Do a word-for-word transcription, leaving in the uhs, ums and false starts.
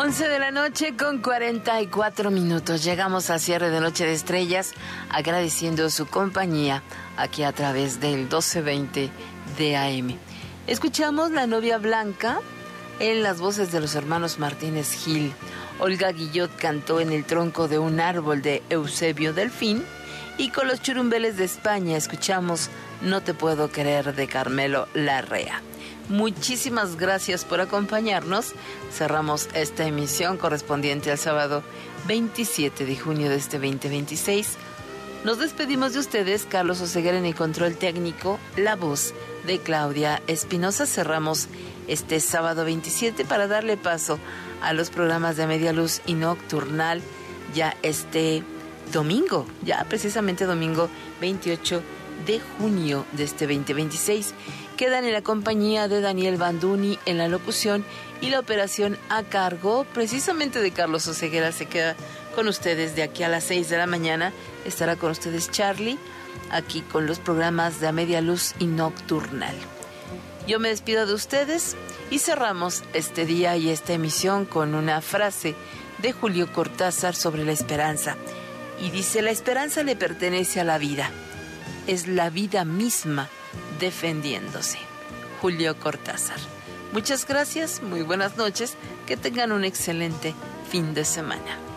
once de la noche con cuarenta y cuatro minutos. Llegamos al cierre de Noche de Estrellas, agradeciendo su compañía aquí a través del doce veinte de A M. Escuchamos La Novia Blanca en las voces de los hermanos Martínez Gil. Olga Guillot cantó En el tronco de un árbol de Eusebio Delfín. Y con los Churumbeles de España escuchamos No te puedo querer de Carmelo Larrea. Muchísimas gracias por acompañarnos. Cerramos esta emisión correspondiente al sábado veintisiete de junio de este veinte veintiséis. Nos despedimos de ustedes, Carlos Oseguera en el control técnico, la voz de Claudia Espinosa. Cerramos este sábado veintisiete para darle paso a los programas de Media Luz y Nocturnal ya este domingo, ya precisamente domingo veintiocho de junio de este veinte veintiséis. Quedan en la compañía de Daniel Banduni en la locución y la operación a cargo precisamente de Carlos Oseguera. Se queda con ustedes de aquí a las seis de la mañana. Estará con ustedes Charlie, aquí con los programas de A Media Luz y Nocturnal. Yo me despido de ustedes y cerramos este día y esta emisión con una frase de Julio Cortázar sobre la esperanza. Y dice: la esperanza le pertenece a la vida. Es la vida misma defendiéndose. Julio Cortázar. Muchas gracias, muy buenas noches, que tengan un excelente fin de semana.